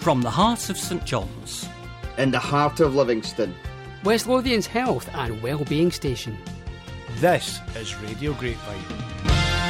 From the heart of St John's, in the heart of Livingston, West Lothian's health and wellbeing station. This is Radio Grapevine.